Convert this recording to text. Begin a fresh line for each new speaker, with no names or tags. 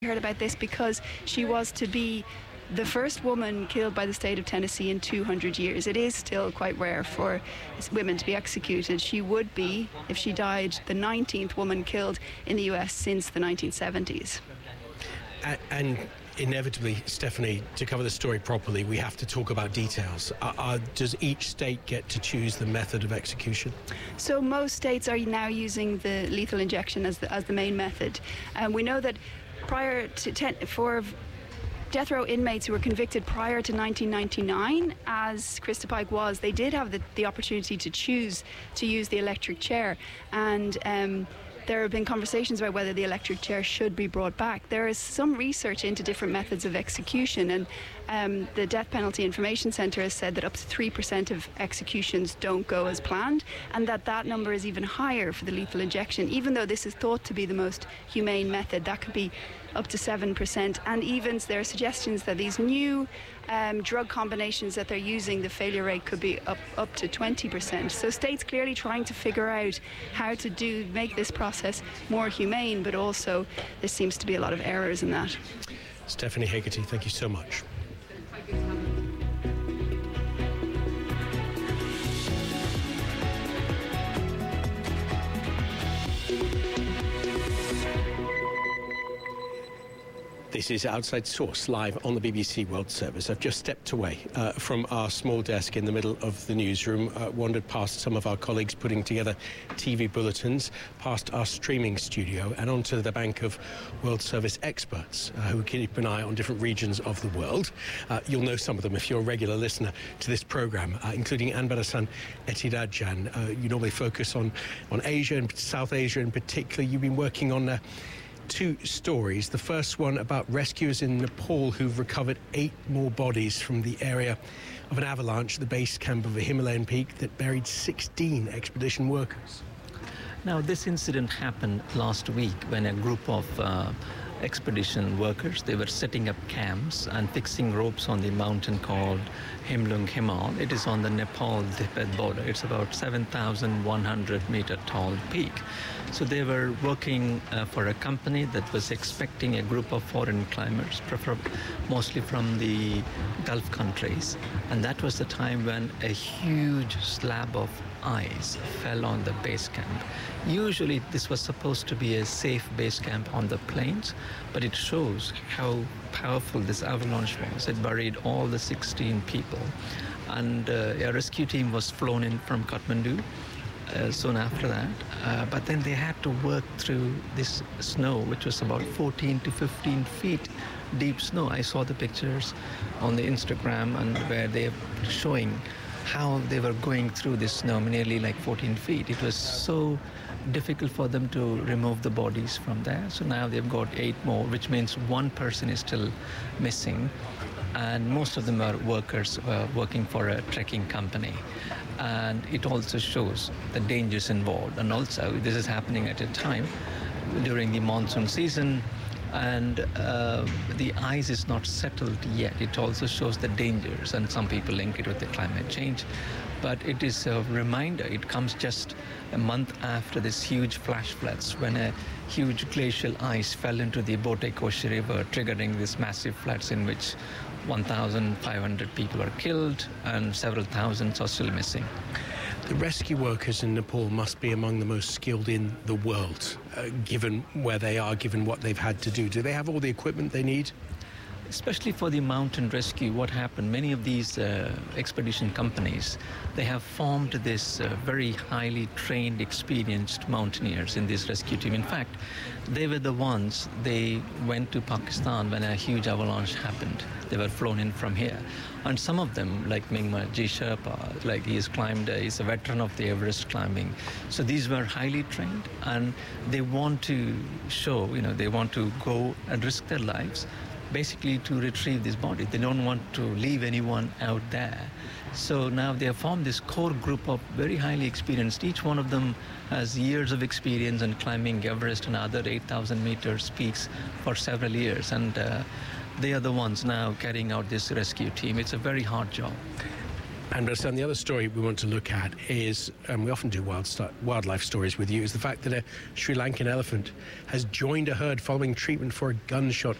heard about this because she was to be the first woman killed by the state of Tennessee in 200 years. It is still quite rare for women to be executed. She would be, if she died, the 19th woman killed in the US since the 1970s.
And inevitably, Stephanie, to cover the story properly, we have to talk about details. Does each state get to choose the method of execution?
So most states are now using the lethal injection as the main method. We know that prior to for death row inmates who were convicted prior to 1999, as Krista Pike was, they did have the opportunity to choose to use the electric chair, and there have been conversations about whether the electric chair should be brought back. There is some research into different methods of execution, and the Death Penalty Information Centre has said that up to 3% of executions don't go as planned, and that number is even higher for the lethal injection. Even though this is thought to be the most humane method, that could be up to 7%, and even there are suggestions that these new drug combinations that they're using, the failure rate could be up to 20%. So states clearly trying to figure out how to make this process more humane, but also there seems to be a lot of errors in that.
Stephanie Hegarty, thank you so much. This is Outside Source, live on the BBC World Service. I've just stepped away from our small desk in the middle of the newsroom, wandered past some of our colleagues putting together TV bulletins, past our streaming studio, and onto the bank of World Service experts who keep an eye on different regions of the world. You'll know some of them if you're a regular listener to this programme, including Anbarasan Etiradjan. You normally focus on Asia and South Asia in particular. You've been working on two stories. The first one about rescuers in Nepal who've recovered 8 more bodies from the area of an avalanche at the base camp of a Himalayan peak that buried 16 expedition workers.
Now, this incident happened last week when a group of expedition workers, they were setting up camps and fixing ropes on the mountain called Himlung Himal. It is on the Nepal-Tibet border. It's about 7,100 meter tall peak. So they were working for a company that was expecting a group of foreign climbers, mostly from the Gulf countries. And that was the time when a huge slab of ice fell on the base camp. Usually this was supposed to be a safe base camp on the plains, but it shows how powerful this avalanche was. It buried all the 16 people. And a rescue team was flown in from Kathmandu soon after that, but then they had to work through this snow, which was about 14 to 15 feet deep snow. I saw the pictures on the Instagram and where they're showing how they were going through this snow, nearly like 14 feet. It was so difficult for them to remove the bodies from there. So now they've got 8 more, which means 1 person is still missing. And most of them are workers working for a trekking company. And it also shows the dangers involved. And also, this is happening at a time during the monsoon season, and the ice is not settled yet. It also shows the dangers, and some people link it with the climate change. But it is a reminder. It comes just a month after this huge flash floods, when a huge glacial ice fell into the Botekoshi River, triggering these massive floods in which 1,500 people are killed and several thousands are still missing.
The rescue workers in Nepal must be among the most skilled in the world, given where they are, given what they've had to do. Do they have all the equipment they need?
Especially for the mountain rescue, what happened, many of these expedition companies, they have formed this very highly trained, experienced mountaineers in this rescue team. In fact, they were the ones, they went to Pakistan when a huge avalanche happened. They were flown in from here. And some of them, like Mingma G. Sherpa, like he's a veteran of the Everest climbing. So these were highly trained, and they want to show, they want to go and risk their lives, basically to retrieve this body. They don't want to leave anyone out there. So now they have formed this core group of very highly experienced. Each one of them has years of experience in climbing Everest and other 8,000 meters peaks for several years. And they are the ones now carrying out this rescue team. It's a very hard job.
And the other story we want to look at is, and we often do wildlife stories with you, is the fact that a Sri Lankan elephant has joined a herd following treatment for a gunshot